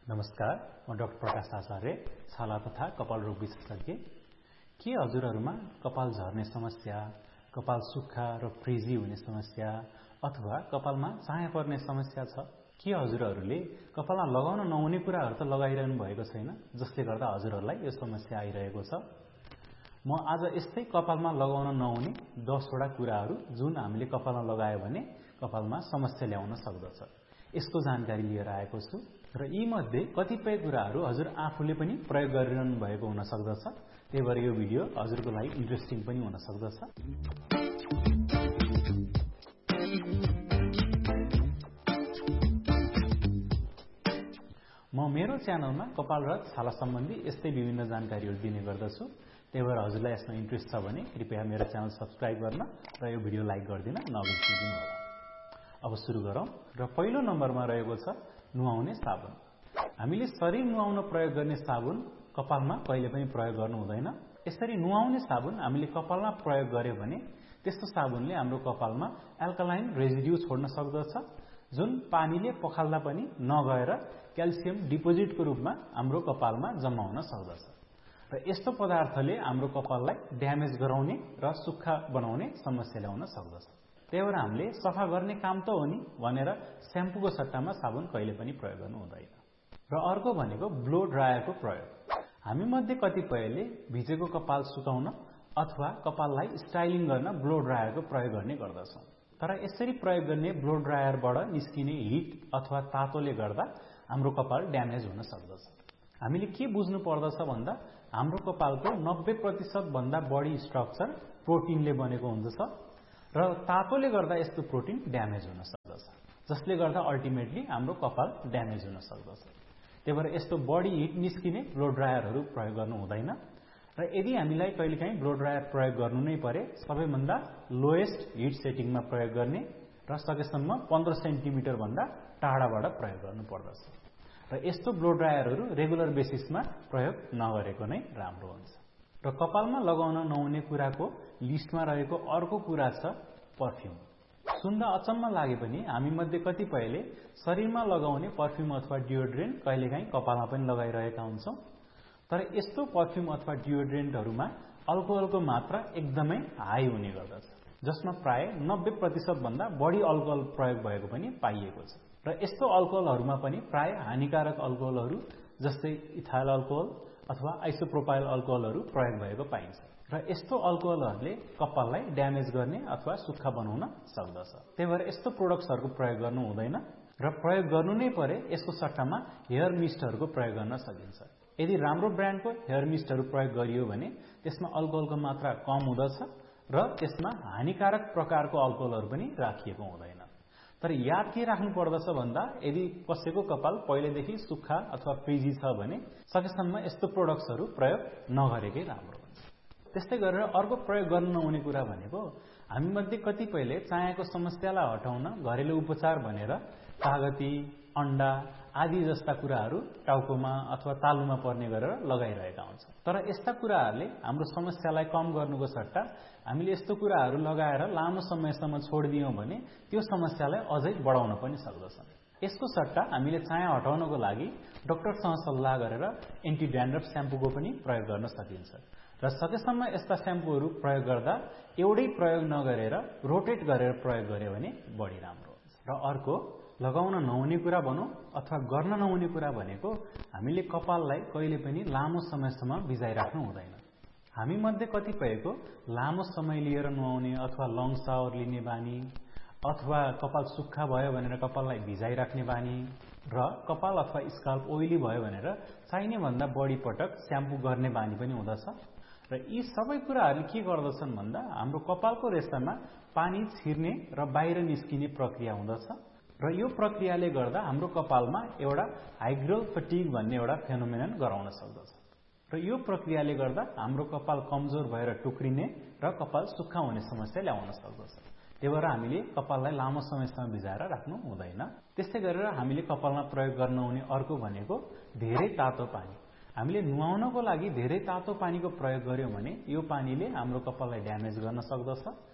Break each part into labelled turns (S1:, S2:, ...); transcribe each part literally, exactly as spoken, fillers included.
S1: नमस्कार, म डाक्टर प्रकाश आचार्य, छाला तथा कपाल रोग विशेषज्ञ। के हजुरहरूमा कपाल झर्ने समस्या, कपाल सुक्खा र फ्रिजी हुने समस्या अथवा कपालमा चाया पर्ने समस्या छ? के हजुरहरूले कपालमा लगाउन नहुने कुराहरू त लगाइरहनु भएको छैन, जसले गर्दा हजुरहरूलाई यो समस्या आइरहेको छ? म आज यस्तै कपालमा लगाउन नहुने दसवटा कुराहरू जुन हामीले कपालमा लगायो भने कपालमा समस्या ल्याउन सक्दछ, यसको जानकारी लिएर आएको छु। र यी मध्ये कतिपय कुराहरू हजुर आफूले पनि प्रयोग गरिरहनु भएको हुन सक्दछ, त्यही भएर यो भिडियो हजुरको लागि इन्ट्रेस्टिङ पनि हुन सक्दछ। म मेरो च्यानलमा कपाल र छाला सम्बन्धी यस्तै विभिन्न जानकारीहरू दिने गर्दछु, त्यही भएर हजुरलाई यसमा इन्ट्रेस्ट छ भने कृपया मेरो च्यानल सब्स्क्राइब गर्न र यो भिडियो लाइक गरिदिन नबिर्सिदिनु होला। अब सुरु गरौँ। र पहिलो नम्बरमा रहेको छ नुहाउने साबुन। हामीले शरीर नुहाउन प्रयोग गर्ने साबुन कपालमा कहिले पनि प्रयोग गर्नु हुँदैन। यसरी नुहाउने साबुन हामीले कपालमा प्रयोग गर्यो भने त्यस्तो साबुनले हाम्रो कपालमा एल्कालाइन रेजिड्यू छोड्न सक्दछ, जुन पानीले पखाल्दा पनि नगएर क्याल्सियम डिपोजिटको रूपमा हाम्रो कपालमा जम्मा हुन सक्दछ। र यस्तो पदार्थले हाम्रो कपाललाई ड्यामेज गराउने र सुक्खा बनाउने समस्या ल्याउन सक्दछ। त्यही भएर हामीले सफा गर्ने काम त हो नि भनेर स्याम्पूको सट्टामा साबुन कहिले पनि प्रयोग गर्नु हुँदैन। र अर्को भनेको ब्लो ड्रायरको प्रयोग। हामी मध्ये कतिपयले भिजेको कपाल सुकाउन अथवा कपाललाई स्टाइलिङ गर्न ब्लो ड्रायरको प्रयोग गर्ने गर्दछौँ। तर यसरी प्रयोग गर्ने ब्लो ड्रायरबाट निस्किने हिट अथवा तातोले गर्दा हाम्रो कपाल ड्यामेज हुन सक्दछ। हामीले के बुझ्नु पर्दछ भन्दा हाम्रो कपालको नब्बे प्रतिशत भन्दा बढी स्ट्रक्चर प्रोटिनले बनेको हुन्छ र तातोले गर्दा यस्तो प्रोटिन ड्यामेज हुन सक्दछ, जसले गर्दा अल्टिमेटली हाम्रो कपाल ड्यामेज हुन सक्दछ। त्यही भएर यस्तो बढी हिट निस्किने ब्लो ड्रायरहरू प्रयोग गर्नु हुँदैन। र यदि हामीलाई कहिलेकाहीँ ब्लो ड्रायर प्रयोग गर्नु नै परे सबैभन्दा लोएस्ट हिट सेटिङमा प्रयोग गर्ने र सकेसम्म पन्ध्र सेन्टिमिटर भन्दा टाढाबाट प्रयोग गर्नु पर्दछ। र यस्तो ब्लो ड्रायरहरू रेगुलर बेसिसमा प्रयोग नगरेको नै राम्रो हुन्छ। र कपालमा लगाउन नहुने कुराको लिस्टमा रहेको अर्को कुरा छ पर्फ्युम। सुन्दा अचम्म लागे पनि हामी मध्ये कतिपयले शरीरमा लगाउने पर्फ्युम अथवा डियोड्रेन्ट कहिलेकाहीँ कपालमा पनि लगाइरहेका हुन्छौँ। तर यस्तो पर्फ्युम अथवा डियोड्रेन्टहरूमा अल्कोहलको मात्रा एकदमै हाई हुने गर्दछ, जसमा प्राय नब्बे प्रतिशत भन्दा बढी अल्कोहल प्रयोग भएको पनि पाइएको छ। र यस्तो अल्कोहलहरूमा पनि प्राय हानिकारक अल्कोहलहरू जस्तै इथाइल अल्कोहल अथवा आइसोप्रोपाइल अल्कोहलहरू प्रयोग भएको पाइन्छ। र यस्तो अल्कोहलहरूले कपाललाई ड्यामेज गर्ने अथवा सुक्खा बनाउन सक्दछ। त्यही भएर यस्तो प्रोडक्ट्सहरूको प्रयोग गर्नु हुँदैन। र प्रयोग गर्नु नै परे यसको सट्टामा हेयर मिस्टहरूको प्रयोग गर्न सकिन्छ। यदि राम्रो ब्रान्डको हेयर मिस्टहरू प्रयोग गरियो भने त्यसमा अल्कोहलको मात्रा कम हुँदछ र त्यसमा हानिकारक प्रकारको अल्कोहलहरू पनि राखिएको हुँदैन। तर याद के राख्नु पर्दछ भन्दा यदि कसैको कपाल पहिलेदेखि सुक्खा अथवा फ्रिजी छ भने सकेसम्म यस्तो प्रोडक्ट्सहरू प्रयोग नगरेकै राम्रो हुन्छ। त्यस्तै गरेर अर्को प्रयोग गर्न नहुने कुरा भनेको हामी मध्ये कतिपयले चायाको समस्यालाई हटाउन घरेलु उपचार भनेर कागती, अन्डा आदि जस्ता कुराहरू टाउकोमा अथवा तालुमा पर्ने गरेर लगाइरहेका हुन्छ। तर यस्ता कुराहरूले हाम्रो समस्यालाई कम गर्नुको सट्टा हामीले यस्तो कुराहरू लगाएर लामो समयसम्म छोडिदियौँ भने त्यो समस्यालाई अझै बढाउन पनि सक्दछ। यसको सट्टा हामीले चाया हटाउनको लागि डाक्टरसँग सल्लाह गरेर एन्टी ड्यान्ड्रफ स्याम्पूको पनि प्रयोग गर्न सकिन्छ। र सकेसम्म यस्ता स्याम्पूहरू प्रयोग गर्दा एउटै प्रयोग नगरेर रोटेट गरेर प्रयोग गर्यो भने बढी राम्रो हुन्छ। र अर्को लगाउन नहुने कुरा भनौँ अथवा गर्न नहुने कुरा भनेको हामीले कपाललाई कहिले पनि लामो समयसम्म भिजाइराख्नु हुँदैन। हामी मध्ये कतिपयको लामो समय लिएर नुहाउने अथवा लङ सावर लिने बानी अथवा कपाल सुक्खा भयो भनेर कपाललाई भिजाइराख्ने बानी र कपाल अथवा स्काल्प ओइली भयो भनेर चाहिने भन्दा बढी पटक स्याम्पू गर्ने बानी पनि हुँदछ। र यी सबै कुराहरूले के गर्दछन् भन्दा हाम्रो कपालको रेसामा पानी छिर्ने र बाहिर निस्किने प्रक्रिया हुँदछ। र यो प्रक्रियाले गर्दा हाम्रो कपालमा एउटा हाइग्रोल फटिग भन्ने एउटा फेनोमेनन गराउन सक्दछ। र यो प्रक्रियाले गर्दा हाम्रो कपाल कमजोर भएर टुक्रिने र कपाल सुक्खा हुने समस्या ल्याउन सक्दछ। त्यही भएर हामीले कपाललाई लामो समयसम्म भिजाएर राख्नु हुँदैन। त्यस्तै गरेर हामीले कपालमा प्रयोग गर्न हुने अर्को भनेको धेरै तातो पानी। हामीले नुहाउनको लागि धेरै तातो पानीको प्रयोग गर्यौँ भने यो पानीले हाम्रो कपाललाई ड्यामेज गर्न सक्दछ।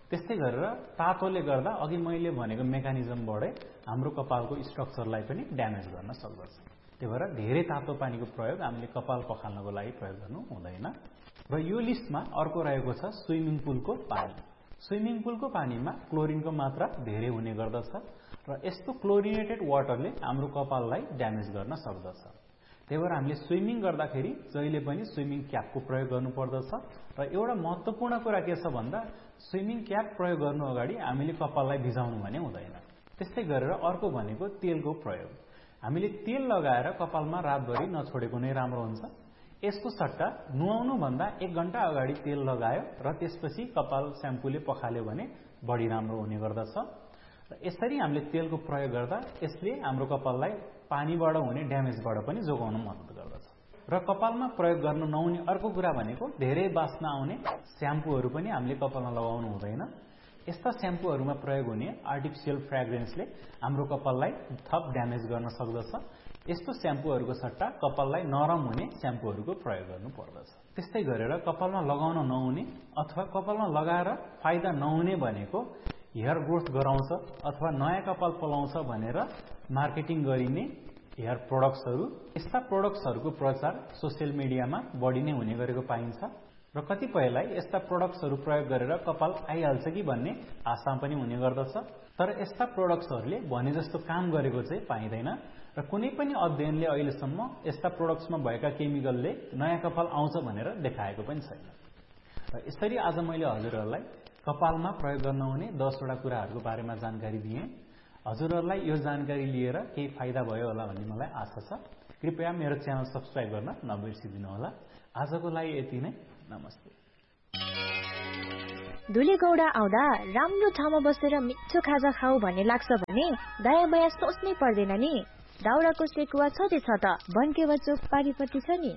S1: त्यस्तै गरेर तातोले गर्दा अघि मैले भनेको मेकानिजमबाटै हाम्रो कपालको स्ट्रक्चरलाई पनि ड्यामेज गर्न सक्दछ। त्यही भएर धेरै तातो पानीको प्रयोग हामीले कपाल पखाल्नको लागि प्रयोग गर्नु हुँदैन। र यो लिस्टमा अर्को रहेको छ स्विमिङ पुलको पानी। स्विमिङ पुलको पानीमा क्लोरिनको मात्रा धेरै हुने गर्दछ र यस्तो क्लोरिनेटेड वाटरले हाम्रो कपाललाई ड्यामेज गर्न सक्दछ। त्यही भएर हामीले स्विमिङ गर्दाखेरि जहिले पनि स्विमिङ क्यापको प्रयोग गर्नुपर्दछ। र एउटा महत्त्वपूर्ण कुरा के छ भन्दा स्विमिङ क्याप प्रयोग गर्नु अगाडि हामीले कपाललाई भिजाउनु भने हुँदैन। त्यस्तै गरेर अर्को भनेको तेलको प्रयोग। हामीले तेल लगाएर कपालमा रातभरि नछोडेको नै राम्रो हुन्छ। यसको सट्टा नुहाउनु भन्दा एक घण्टा अगाडि तेल लगायो र त्यसपछि कपाल स्याम्पूले पखाल्यो भने बढी राम्रो हुने गर्दछ। र यसरी हामीले तेलको प्रयोग गर्दा यसले हाम्रो कपाललाई पानीबाट हुने ड्यामेजबाट पनि जोगाउन मद्दत गर्दछ। र कपालमा प्रयोग गर्न नहुने अर्को कुरा भनेको धेरै बास्ना आउने स्याम्पूहरू पनि हामीले कपालमा लगाउनु हुँदैन। यस्ता स्याम्पूहरूमा प्रयोग हुने आर्टिफिसियल फ्रेग्रेन्सले हाम्रो कपाललाई थप ड्यामेज गर्न सक्दछ। यस्तो स्याम्पूहरूको सट्टा कपाललाई नरम हुने स्याम्पूहरूको प्रयोग गर्नु पर्दछ। त्यस्तै गरेर कपालमा लगाउन नहुने अथवा कपालमा लगाएर फाइदा नहुने भनेको हेयर ग्रोथ गराउँछ अथवा नयाँ कपाल पलाउँछ भनेर मार्केटिङ गरिने हेयर प्रोडक्ट्सहरू। यस्ता प्रोडक्ट्सहरूको प्रचार सोसियल मिडियामा बढी नै हुने गरेको पाइन्छ र कतिपयलाई यस्ता प्रोडक्ट्सहरू प्रयोग गरेर कपाल आइहाल्छ कि भन्ने आशा पनि हुने गर्दछ। तर यस्ता प्रोडक्ट्सहरूले भने जस्तो काम गरेको चाहिँ पाइँदैन र कुनै पनि अध्ययनले अहिलेसम्म यस्ता प्रोडक्ट्समा भएका केमिकलले नयाँ कपाल आउँछ भनेर देखाएको पनि छैन। र यसरी आज मैले हजुरहरूलाई कपालमा प्रयोग गर्न हुने दसवटा कुराहरूको बारेमा जानकारी दिएँ। हजुरहरूलाई यो जानकारी लिएर केही फाइदा भयो होला भन्ने मलाई आशा छ। कृपया मेरो च्यानल सब्स्क्राइब गर्न नबिर्सिदिनु होला। आजको लागि यति नै। नमस्ते।
S2: धुलेगौडा आउँदा राम्रो ठाउँमा बसेर मिठो खाजा खाऊ भन्ने लाग्छ भने दायाँ बायाँ सोच्नै पर्दैन नि। दाउराको सेकुवा छँदै छ त बनकेवा चोक पारिपट्टि छ नि।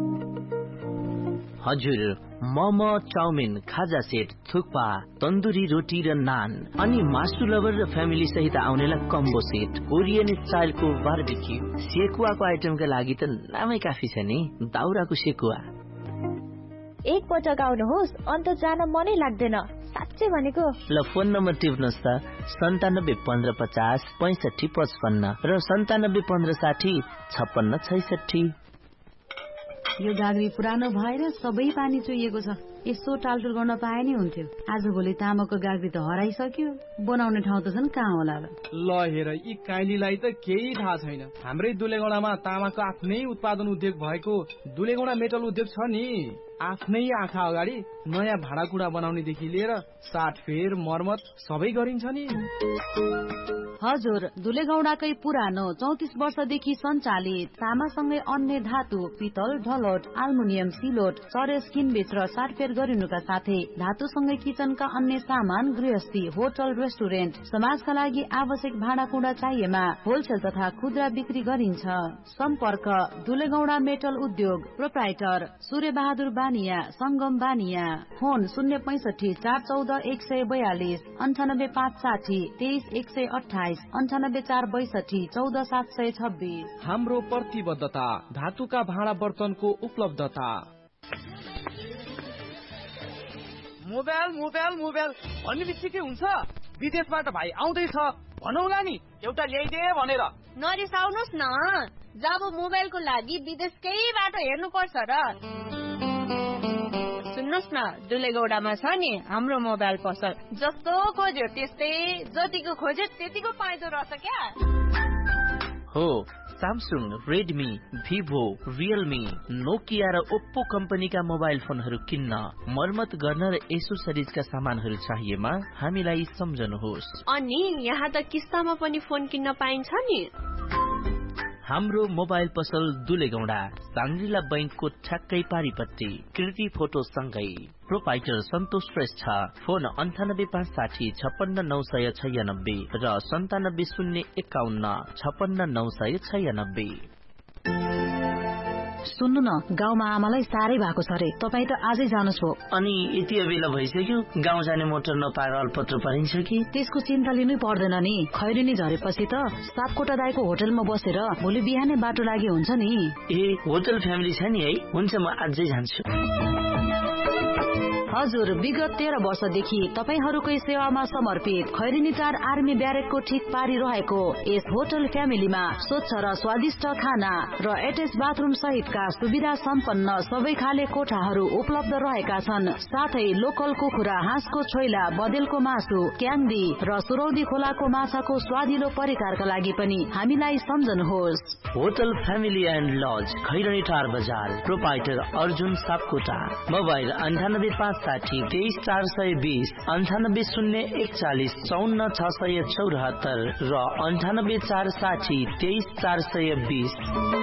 S3: हजुर, मोमो, चाउमिन, खाजा सेट, थुक्पा, तन्दुरी रोटी र नान अनि मासु लभर र फ्यामिली सहित आउनेलाई कम्बो सेट, कोरियन स्टाइलको बारबिक्यू, सेकुवाको आइटमका लागि त नामै काफी छ नि। दाउराको सेकुवा।
S2: एक पटक आउनुहोस् अन्त जान मनै लाग्दैन साँच्चै भनेको।
S3: ल फोन नम्बर टिप्नुहोस् त सन्तानब्बे पन्ध्र पचास पैँसठी पचपन्न र सन्तानब्बे पन्ध्र साठी छप्पन्न छैसठी।
S4: यो गाग्री पुरानो भएर सबै पानी चुहिएको छ। यसो टालटुल गर्न पाए नि हुन्थ्यो। आजभोलि तामाको गाग्री त हराइसक्यो। बनाउने ठाउँ त झन् कहाँ होला र।
S5: ल हेर, यी काइलीलाई त केही थाहा छैन। हाम्रै दुलेगौडामा तामाको आफ्नै उत्पादन उद्योग भएको दुलेगौडा मेटल उद्योग छ नि। आफ्नै आँखा अगाडि नयाँ भाँडाकुँडा बनाउनेदेखि लिएर साटफेर मर्मत सबै गरिन्छ नि।
S4: हजुर, दुलेगौडाकै पुरानो चौतिस वर्षदेखि सञ्चालित तामासँगै अन्य धातु, पितल, ढलोट, आल्मुनियम, सिलोट, चरेस किनबेच र साटफेर गरिनुका साथै धातुसँगै किचनका अन्य सामान, गृहस्थी, होटल, रेस्टुरेन्ट, समाजका लागि आवश्यक भाँडाकुँडा चाहिएमा होलसेल तथा खुद्रा बिक्री गरिन्छ। सम्पर्क दुलेगौडा मेटल उद्योग, प्रोप्राइटर सूर्य बहादुर बानिया, संगम बानिया। फोन शून्य पैंसठी चार चौध एक सय बयालिस अन्ठानब्बे पाँच साठी तेइस एक सय अठाइस अन्ठानब्बे चार बैसठी चौध सात सय छब्बीस।
S5: हाम्रो प्रतिबद्धता धातुका भाँडा बर्तनको उपलब्धता। मोबाइल मोबाइल मोबाइल भन्ने बित्तिकै हुन्छ विदेशबाट भाइ आउँदैछ भनौला नि एउटा ल्याइदे भनेर।
S6: नरिसाउनुहोस् न, जब मोबाइलको लागि विदेशकै बाटो हेर्नु पर्छ र। सुन्नुहोस् न, दुलेगौडामा छ नि हाम्रो मोबाइल पसल। जस्तो खोज्यो त्यस्तै, जतिको खोज्यो त्यतिको पाइँदो रहेछ क्या।
S3: हो, Samsung, Redmi, Vivo, Realme, Nokia र ओप्पो कम्पनीका मोबाइल फोनहरू किन्न, मर्मत गर्न र एसोसरिजका सामानहरू चाहिएमा हामीलाई सम्झनुहोस्।
S6: अनि यहाँ त किस्तामा पनि फोन किन्न पाइन्छ नि।
S3: हाम्रो मोबाइल पसल दुलेगौडा, साङ्ग्रिला बैंकको ठ्याक्कै पारिपट्टि, कृति फोटो सँगै। प्रोपाइटर सन्तोष श्रेष्ठ। फोन अन्ठानब्बे पाँच साठी छप्पन्न नौ सय छयानब्बे र सन्तानब्बे शून्य एकाउन्न छप्पन्न नौ सय छयानब्बे।
S4: सुन्नु न, गाउँमा आमालाई साह्रै भएको छ रे। तपाईँ त आजै जानुहोस् हो।
S3: अनि यति बेला भइसक्यो, गाउँ जाने मोटर नपाएर अल्पत्र परिन्छ कि?
S4: त्यसको चिन्ता लिनै पर्दैन नि। खैरेनी झरेपछि त सापकोटा दाइको होटलमा बसेर भोलि बिहानै बाटो लागि हुन्छ नि।
S3: ए, होटल फ्यामिली छ नि है? हुन्छ, म आजै जान्छु।
S4: हजुर, विगत तेह्र वर्षदेखि तपाईहरूकै सेवामा समर्पित खैरेनी चार आर्मी ब्यारेकको ठिक पारी रहेको यस होटल फ्यामिलीमा स्वच्छ र स्वादिष्ट खाना र एटेच बाथरुम सहितका सुविधा सम्पन्न सबै खाले कोठाहरू उपलब्ध रहेका छन्। साथै लोकल कुखुरा, हाँसको छोइला, बदेलको मासु, क्याङ्दी र सुरौदी खोलाको माछाको स्वादिलो परिकारका लागि पनि हामीलाई सम्झनुहोस्।
S3: Hotel family and lodge, Khairani टार बजार, प्रोपाइटर अर्जुन सापकोटा। मोबाइल अन्ठानब्बे पाँच साठी तेइस चार सय बीस, अन्ठानब्बे शून्य एकचालिस चौन्न छ सय चौरात्तर र अन्ठानब्बे चार साठी तेइस चार सय बीस।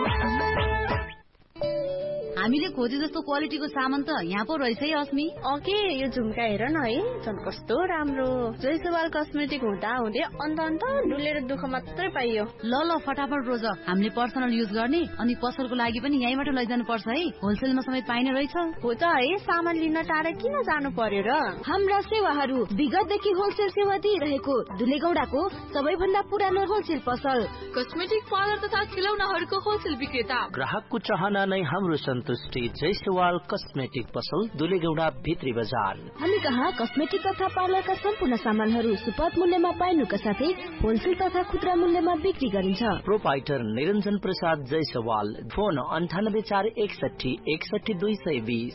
S4: हामीले खोजे जस्तो क्वालिटीको सामान त यहाँ पो रहेछ है अस्मी।
S2: ओके, यो झुम्का हेर न है, झन् कस्तो राम्रो। जयसवाल कस्मेटिक हुँदा हुँदै अन्त अन्त डुलेर दुःख मात्रै पाइयो।
S4: ल ल फटाफट रोज, हामीले पर्सनल युज गर्ने अनि पसलको लागि पनि यहीँबाट लैजानु पर्छ है, होलसेलमा समेत पाइने रहेछ।
S2: हो त है, सामान लिन टाढा किन जानु पर्यो र।
S7: हाम्रा सेवाहरू विगतदेखि होलसेल सेवा दिइरहेको दुलेगौडाको सबैभन्दा पुरानो होलसेल पसल,
S8: कस्मेटिक पार्लर तथा खिलौनाहरूको होलसेल विक्रेता।
S3: ग्राहकको चाहना नै हाम्रो सन्तुष्टि। जयसवाल कस्मेटिक पसल, दुलेगौडा भित्री बजार।
S7: हामी कहाँ कस्मेटिक तथा पार्लरका सम्पूर्ण सामानहरू सुपथ मूल्यमा पाइनुका साथै होलसेल तथा खुद्रा मूल्यमा बिक्री गरिन्छ।
S3: प्रोपाइटर निरञ्जन प्रसाद जयसवाल। फोन अन्ठानब्बे चार एकसठी एकसठी दुई सय बीस।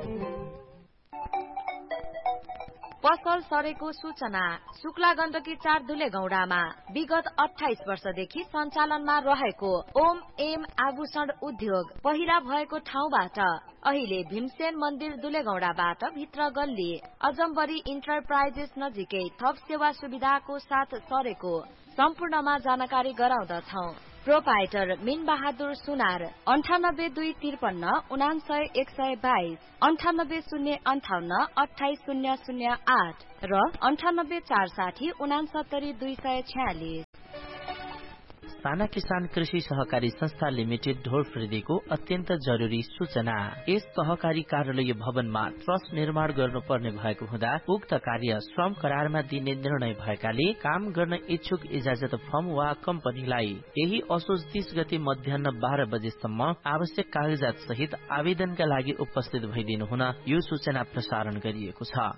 S9: पसल सरेको सूचना। शुक्ला गण्डकी चार दुलेगौडामा विगत अठाइस वर्षदेखि सञ्चालनमा रहेको ओम एम आभूषण उद्योग पहिला भएको ठाउँबाट अहिले भीमसेन मन्दिर दुलेगौडाबाट भित्र गल्ली अजम्बरी इन्टरप्राइजेस नजिकै थप सेवा सुविधाको साथ सरेको सम्पूर्णमा जानकारी गराउँदछौ। प्रोपाइटर मीन बहादुर सुनार। अन्ठानब्बे दुई त्रिपन्न उनासय एक सय बाइस, अन्ठानब्बे शून्य अन्ठाउन्न अठाइस शून्य शून्य आठ र अन्ठानब्बे चार साठी उनासत्तरी दुई सय छ्यालिस।
S3: साना किसान कृषि सहकारी संस्था लिमिटेड ढोरफ्रेदीको अत्यन्त जरुरी सूचना। यस सहकारी कार्यालय भवनमा ट्रस्ट निर्माण गर्नुपर्ने भएको हुँदा उक्त कार्य श्रम करारमा दिने निर्णय भएकाले काम गर्न इच्छुक इजाजत फर्म वा कम्पनीलाई यही असोज तीस गते मध्याह बाह्र बजेसम्म आवश्यक कागजात सहित आवेदनका लागि उपस्थित भइदिनु हुन यो सूचना प्रसारण गरिएको छ।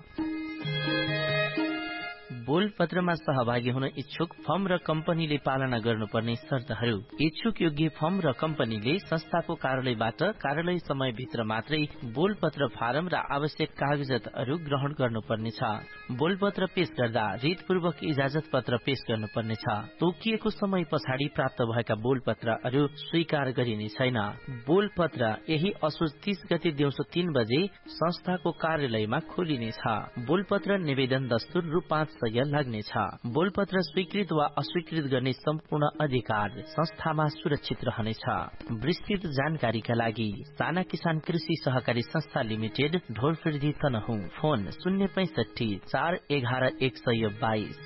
S3: बोल पत्रमा सहभागी हुन इच्छुक फर्म र कम्पनीले पालना गर्नुपर्ने शर्तहरू। इच्छुक योग्य फर्म र कम्पनीले संस्थाको कार्यालयबाट कार्यालय समयभित्र मात्रै बोल पत्र फारम र आवश्यक कागजातहरू ग्रहण गर्नुपर्नेछ। बोल पत्र पेश गर्दा रीतपूर्वक इजाजत पत्र पेश गर्नुपर्नेछ। तोकिएको समय पछाडि प्राप्त भएका बोल पत्रहरू स्वीकार गरिने छैन। बोल पत्र यही असोज तीस गते दिउँसो तीन बजे संस्थाको कार्यालयमा खोलिनेछ। बोल पत्र निवेदन दस्तुर रु पाँच सय लाग्नेछ। बोलपत्र स्वीकृत वा अस्वीकृत गर्ने सम्पूर्ण अधिकार संस्थामा सुरक्षित रहनेछ। विस्तृत जानकारीका लागि साना किसान कृषि सहकारी संस्था लिमिटेड ढोरफ्रेदी तनहुँ। फोन शून्य पैंसठी चार एघार एक सय बाइस।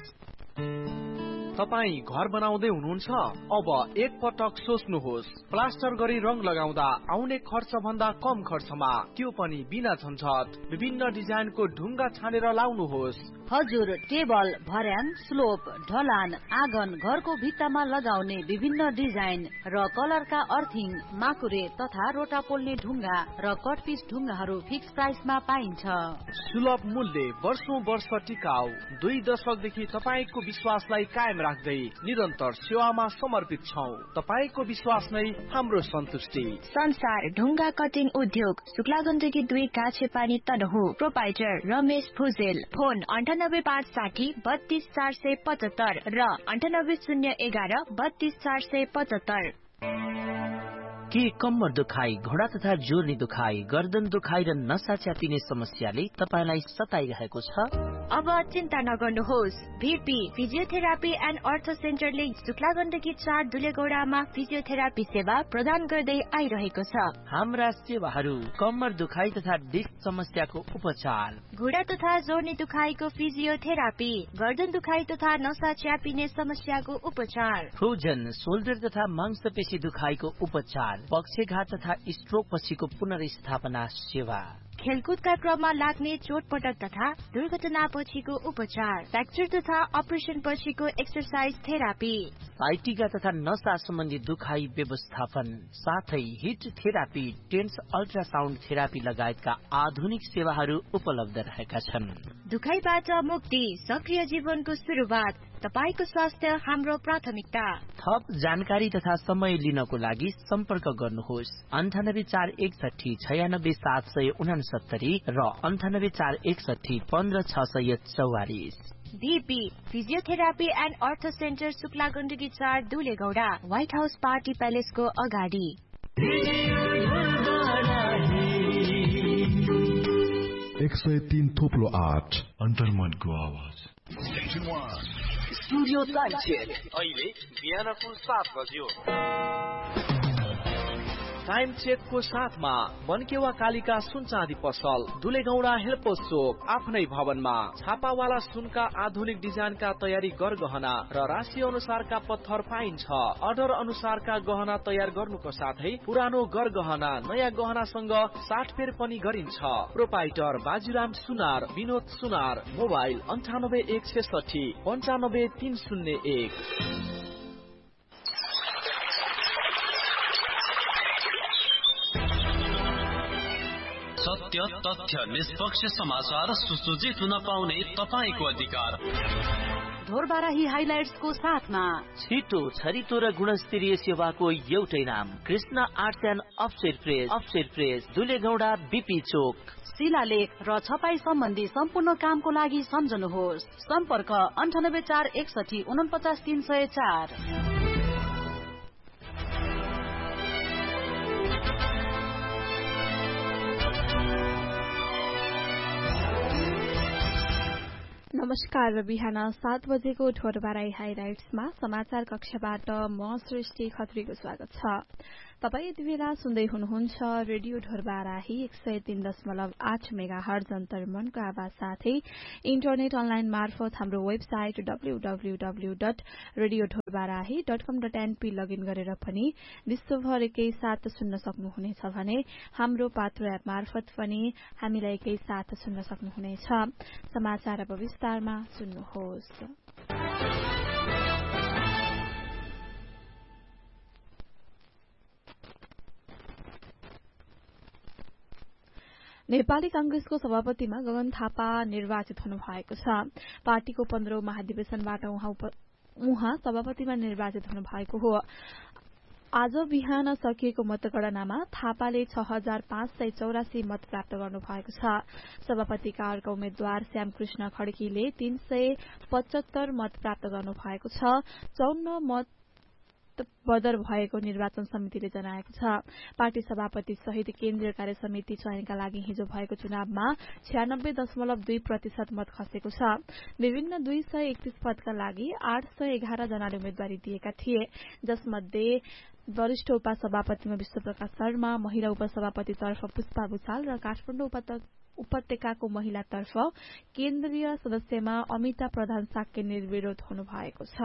S5: तपाई घर बनाउँदै हुनुहुन्छ? अब एक पटक सोच्नुहोस्, प्लास्टर गरी रंग लगाउँदा आउने खर्च भन्दा कम खर्चमा, त्यो पनि बिना झन्झट विभिन्न डिजाइनको ढुङ्गा छानेर लाउनुहोस्।
S4: हजुर, टेबल, भर्याङ, स्लोप, ढलान, आँगन, घरको भित्तामा लगाउने विभिन्न डिजाइन र कलरका अर्थिङ, माकुरे तथा रोटा पोल्ने ढुङ्गा र कटपिस ढुङ्गाहरू फिक्स प्राइसमा पाइन्छ।
S5: सुलभ मूल्य, वर्षौं वर्ष टिकाउ, दुई दशकदेखि तपाईको विश्वासलाई कायम राख्दै निरन्तर सेवामा समर्पित छौं। तपाईको विश्वास नै हाम्रो सन्तुष्टि।
S2: संसार ढुङ्गा कटिङ उद्योग, शुक्ला गण्डकी दुई काछे पानी तनहुँ। प्रोपाइटर रमेश भुजेल। फोन अन्ठानब्बे पाँच साठी बत्तीस चार सय पचहत्तर र अन्ठानब्बे शून्य एघार बत्तीस चार सय पचहत्तर।
S3: के कम्मर दुखाइ, घोडा तथा जोर्नी दुखाइ, गर्दन दुखाइ र नसा च्यापिने समस्याले तपाईलाई सताइरहेको छ?
S2: अब चिन्ता नगर्नुहोस्। भीपी फिजियोथेरापी एन्ड अर्थो सेन्टरले शुक्ला गण्डकी चार दुलेगौडामा फिजियोथेरापी सेवा प्रदान गर्दै आइरहेको छ।
S3: हाम्रा सेवाहरू कम्मर दुखाइ तथा डिस्क समस्याको उपचार,
S2: घुँडा तथा जोर्नी दुखाइको फिजियोथेरापी, गर्दन दुखाइ तथा नसा च्यापिने समस्याको उपचार,
S3: फ्रोजन शोल्डर तथा मांसपेशी दुखाइको उपचार, पक्षघात तथा स्ट्रोक पछिको पुनर्स्थापना सेवा।
S2: खेलकुदका क्रममा लाग्ने चोटपटक तथा दुर्घटनापछिको उपचार, फ्र्याक्चर तथा अपरेसन पछिको एक्सरसाइज थेरापी,
S3: साइटिका तथा नसा सम्बन्धी दुखाइ व्यवस्थापन, साथै hit therapy, tense ultrasound therapy लगायतका आधुनिक सेवाहरू उपलब्ध रहेका छन्।
S2: दुखाइबाट मुक्ति, सक्रिय जीवनको सुरुवात, तपाईको स्वास्थ्य हाम्रो प्राथमिकता।
S3: थप जानकारी तथा समय लिनको लागि सम्पर्क गर्नुहोस् अन्ठानब्बे चार एकसठी छयानब्बे सात सय उनासत्तरी र अन्ठानब्बे चार एकसठी पन्ध्र छ सय चौवालिस।
S2: BP physiotherapy and earth centre Shukla Gandaki चार दुलेगौडा, व्हाइट हाउस पार्टी प्यालेसको अगाडि।
S10: एक सय तीन थोप्लो आठ अन्तर्मनको आवाज।
S11: स्टुडियो टाइम चेक अहिले बिहानको सात बज्यो। टाइम चेकको साथमा मनकेवा कालिका सुन चाँदी पसल, दुलेगौडा हेल्पोस चोक, आफ्नै भवनमा छापावाला सुनका आधुनिक डिजाइनका तयारी गरगहना र राशि अनुसारका पत्थर पाइन्छ। अर्डर अनुसारका गहना तयार गर्नुको साथै पुरानो गरगहना नयाँ गहनासँग साटफेर पनि गरिन्छ। प्रोपाइटर बाजुराम सुनार, विनोद सुनार, मोबाइल अन्ठानब्बे एक छेसठी पन्चानब्बे तीन शून्य एक।
S12: सत्य, तथ्य, निष्पक्ष समाचार सुसज्जित हुन पाउने तपाईको अधिकार।
S4: ढोरबाराही हाइलाइट्सको साथमा
S3: छिटो, छरितो र गुणस्तरीय सेवाको एउटै नाम, Krishna arts and offset press, offset press, दुलेगौडा BP चोक।
S4: शिलालेख र छपाई सम्बन्धी सम्पूर्ण कामको लागि सम्झनुहोस् सम्पर्क अन्ठानब्बे चार एकसठी उनपचास तीन सय चार।
S13: नमस्कार र बिहान सात बजेको ढोरबाराई हाइलाइट्समा समाचार कक्षबाट म सृष्टि खत्रीको स्वागत छ। तपाई यति बेला सुन्दै हुनुहुन्छ रेडियो ढोरबाराही एक सय तीन दशमलव आठ मेगा हर्ज अन्तर्मनको आवाज साथै इन्टरनेट अनलाइन मार्फत हाम्रो website W W W dot radio Dhorbarahi dot कम डट एनपी लगइन गरेर पनि विश्वभर एकै साथ सुन्न सक्नुहुनेछ भने हाम्रो पात्र एप मार्फत पनि हामीलाई एकै साथ सुन्न सक्नुहुनेछ। समाचार अब विस्तारमा सुन्नुहोस्। नेपाली कांग्रेसको सभापतिमा गगन थापा निर्वाचित हुनु भएको छ। पार्टीको पन्ध्रौं महाधिवेशनबाट उहाँ सभापतिमा निर्वाचित हुनु भएको हो। आज बिहान सकिएको मतगणनामा थापाले छ हजार पाँच सय चौरासी मत प्राप्त गर्नु भएको छ। सभापतिका अर्का उम्मेद्वार श्यामकृष्ण खड्कीले तीन सय पचहत्तर मत प्राप्त गर्नु भएको छ। चौन्न मत बदर भएको निर्वाचन समितिले जनाएको छ। पार्टी सभापति सहित केन्द्रीय कार्य समिति चयनका लागि हिजो भएको चुनावमा छ्यानब्बे दशमलव दुई प्रतिशत मत खसेको छ। विभिन्न दुई सय एकतीस पदका लागि आठ सय एघार जनाले उम्मेद्वारी दिएका थिए, जसमध्ये वरिष्ठ उपसभापतिमा विश्वप्रकाश शर्मा, महिला उपसभापतितर्फ पुष्पा भूषाल र काठमाडौँ उपत्यकाको महिलातर्फ केन्द्रीय सदस्यमा अमिता प्रधान साक्य निर्विरोध हुनु भएको छ।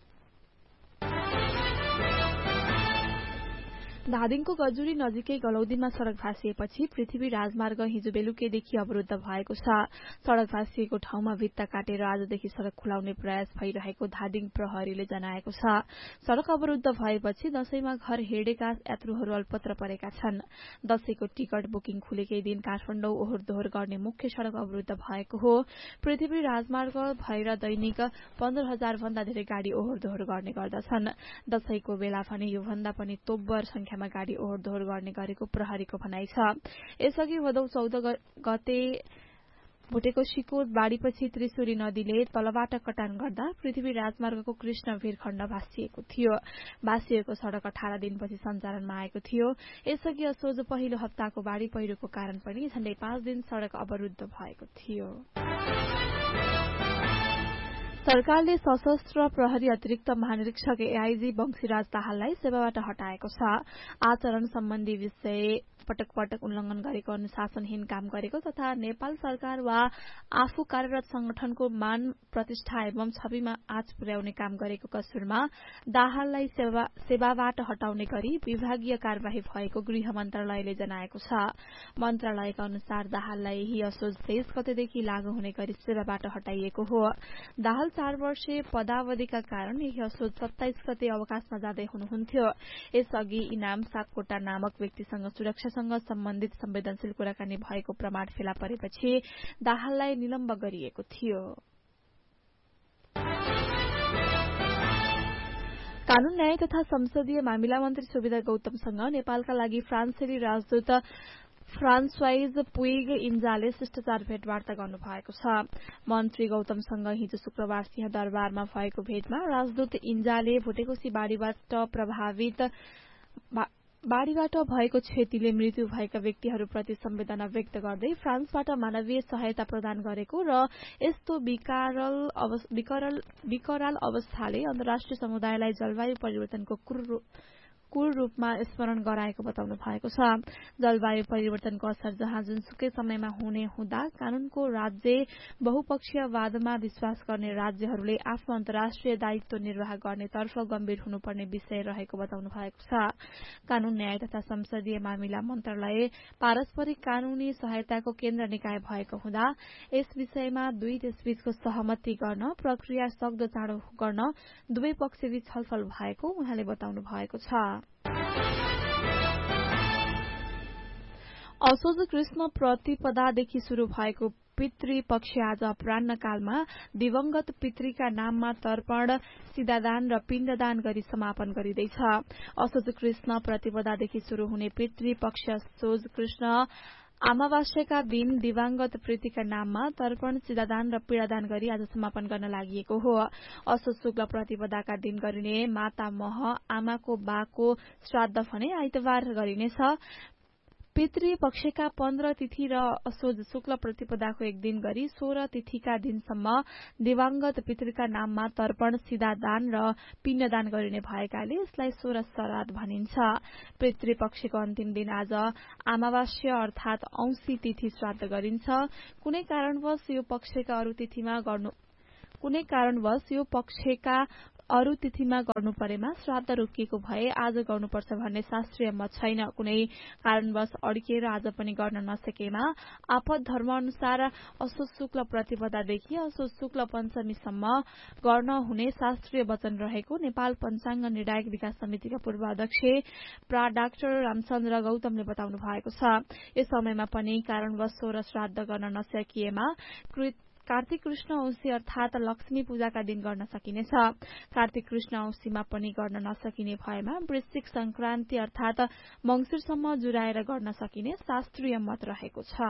S13: धादिङको गजुरी नजिकै गलौदीमा सड़क भाँसिएपछि पृथ्वी राजमार्ग हिजो बेलुकीदेखि अवरुद्ध भएको छ। सड़क भाँसिएको ठाउँमा भित्ता काटेर आजदेखि सड़क खुलाउने प्रयास भइरहेको धादिङ प्रहरीले जनाएको छ। सड़क अवरुद्ध भएपछि दशैंमा घर हिँडेका यात्रुहरू अल्पत्र परेका छन्। दशैंको टिकट बुकिङ खुलेकै दिन काठमाडौँ ओहोर दोहोर गर्ने मुख्य सड़क अवरुद्ध भएको हो। पृथ्वी राजमार्ग भएर दैनिक पन्ध्र हजार भन्दा धेरै गाड़ी ओहोर दोहोर गर्ने गर्दछन्। दशैंको बेला भने यो भन्दा पनि तोब्बर संख्या गाड़ी ओहोर दोहोर गर्ने गरेको प्रहरीको भनाइ छ। यसअघि भदौ चौध गते भुटेको शिकोर बाढ़ीपछि त्रिशुली नदीले तलबाट कटान गर्दा पृथ्वी राजमार्गको कृष्णवीर खण्ड भाँसिएको थियो। भाँसिएको सड़क अठार दिनपछि सञ्चालनमा आएको थियो। यसअघि असोज पहिलो हप्ताको बाढ़ी पहिरोको कारण पनि झण्डै पाँच दिन सड़क अवरुद्ध भएको थियो। सरकारले सशस्त्र प्रहरी अतिरिक्त महानिरीक्षक एआईजी वंशीराज दाहाललाई सेवाबाट हटाएको छ। आचरण सम्बन्धी विषय पटक पटक उल्लंघन गरेको, अनुशासनहीन काम गरेको तथा नेपाल सरकार वा आफू कार्यरत संगठनको मान प्रतिष्ठा एवं छविमा आँच पुर्याउने काम गरेको कसुरमा दाहाललाई सेवा, सेवाबाट हटाउने गरी विभागीय कार्यवाही भएको गृह मन्त्रालयले जनाएको छ। मन्त्रालयका अनुसार दाहाललाई यही असोज तेइस गतेदेखि लागू हुने गरी सेवाबाट हटाइएको हो। दाहाल चार वर्षे पदावधिका कारण यही असोज सत्ताइस गते अवकाशमा जाँदै हुनुहुन्थ्यो। यसअघि इनाम सापकोटा नामक व्यक्तिसँग सुरक्षासँग सम्बन्धित संवेदनशील कुराकानी भएको प्रमाण फेला परेपछि दाहाललाई निलम्ब गरिएको थियो। कानून न्याय तथा संसदीय मामिला मन्त्री सुविधा गौतमसँग नेपालका लागि फ्रान्सेली राजदूत फ्रान्सवाइज पुइग इन्जाले शिष्टाचार भेटवार्ता गर्नुभएको छ। मन्त्री गौतमसँग हिजो शुक्रबार सिंह दरबारमा भएको भेटमा राजदूत इन्जाले भुटेकोशी बाढ़ीबाट प्रभावित बाढ़ीबाट भएको क्षतिले मृत्यु भएका व्यक्तिहरूप्रति संवेदना व्यक्त गर्दै फ्रान्सबाट मानवीय सहायता प्रदान गरेको र यस्तो विकराल अवस्थाले अन्तर्राष्ट्रिय समुदायलाई जलवायु परिवर्तनको कुल रूपमा स्मरण गराएको बताउनु भएको छ। जलवायु परिवर्तनको असर जहाँ जुनसुकै समयमा हुने हुँदा कानूनको राज्य बहुपक्षीयवादमा विश्वास गर्ने राज्यहरूले आफ्नो अन्तर्राष्ट्रिय दायित्व निर्वाह गर्नेतर्फ गम्भीर हुनुपर्ने विषय रहेको बताउनु भएको छ। कानून न्याय तथा संसदीय मामिला मन्त्रालय पारस्परिक कानूनी सहायताको केन्द्र निकाय भएको हुँदा यस विषयमा दुई देशबीचको सहमति गर्न प्रक्रिया सक्दो चाँडो गर्न दुवै पक्षबीच छलफल भएको उहाँले बताउनु भएको छ। असोज कृष्ण प्रतिपदादेखि शुरू भएको पितृपक्ष आज अपराह्नकालमा दिवंगत पितृका नाममा तर्पण, सिधादान र पिण्डदान गरी समापन गरिँदैछ। असोज कृष्ण प्रतिपदादेखि शुरू हुने पितृपक्ष असोज कृष्ण अमावास्याका दिन दिवंगत पितृका नाममा तर्पण, सिधादान र पीडादान गरी आज समापन गर्न लागि हो। असोज शुक्ल प्रतिपदाका दिन गरिने माता मह आमाको बाको श्राद्ध भने आइतबार गरिनेछ। पितृपक्षका पन्ध्र तिथि र असोज शुक्ल प्रतिपदाको एक दिन गरी सोह्र तिथिका दिनसम्म दिवंगत पितृका नाममा तर्पण, सिधादान र पिण्डदान गरिने भएकाले यसलाई सोह्र श्राद्ध भनिन्छ। पितृपक्षको अन्तिम दिन आज अमावास्या अर्थात औंसी तिथि श्राद्ध गरिन्छ। कुनै कारणवश यो पक्षका अरू तिथिमा गर्नु कुनै कारणवश यो पक्षका अरू तिथिमा गर्नु परेमा श्राद्ध रोकिएको भए आज गर्नुपर्छ भन्ने शास्त्रीय मत छैन। कुनै कारणवश अड्किएर आज पनि गर्न नसकेमा आपद धर्म अनुसार असोज शुक्ल प्रतिपदादेखि असोज शुक्ल पञ्चमीसम्म गर्न हुने शास्त्रीय वचन रहेको नेपाल पञ्चाङ्ग निर्णायक विकास समितिका पूर्व अध्यक्ष प्रा डाक्टर रामचन्द्र गौतमले बताउनु भएको छ। यस समयमा पनि कारणवश सोह्र श्राद्ध गर्न नसकिएमा कार्तिक कृष्ण औंसी अर्थात लक्ष्मी पूजाका दिन गर्न सकिनेछ। कार्तिक कृष्ण औंसीमा पनि गर्न नसकिने भएमा वृश्चिक संक्रान्ति अर्थात मंसिरसम्म जुराएर गर्न सकिने शास्त्रीय मत रहेको छ।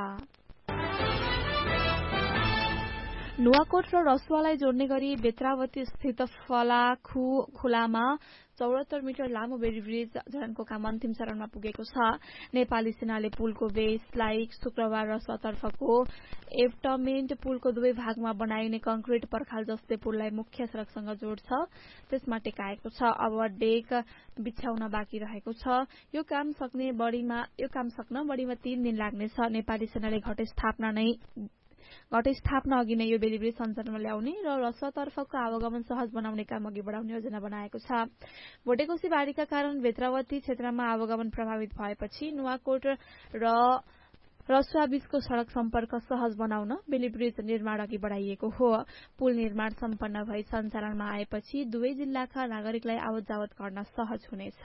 S13: नुवाकोट र रसुवालाई जोड्ने गरी बेत्रावती स्थित फलाखु खोलामा चौहत्तर मिटर लामो बेरी ब्रिज जडानको काम अन्तिम चरणमा पुगेको छ। नेपाली सेनाले पुलको बेसलाई शुक्रबार रसुवातर्फको एभटमेन्ट पुलको दुवै भागमा बनाइने कंक्रिट पर्खाल जसले पुललाई मुख्य सड़कसँग जोड्छ त्यसमा टेकाएको छ। अब डेक बिछ्याउन बाँकी रहेको छ। यो काम सक्ने बढीमा यो काम सक्न बढीमा तीन दिन लाग्नेछ। नेपाली सेनाले घटस्थापना नै घटस्थापना अघि नै यो बेली ब्रिज सञ्चालनमा ल्याउने र रसुवातर्फको आवागमन सहज बनाउने काम अघि बढ़ाउने योजना बनाएको छ। भोटेकोशी बाढ़ीका कारण बेत्रावती क्षेत्रमा आवागमन प्रभावित भएपछि नुवाकोट र रसुवा बीचको सड़क सम्पर्क सहज बनाउन बेली ब्रिज निर्माण अघि बढ़ाइएको हो। पुल निर्माण सम्पन्न भई सञ्चालनमा आएपछि दुवै जिल्लाका नागरिकलाई आवत जावत गर्न सहज हुनेछ।